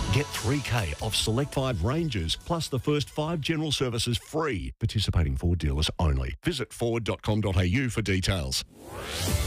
Get 3K off select 5 ranges, plus the first 5 general services free. Participating Ford dealers only. Visit Ford.com.au for details.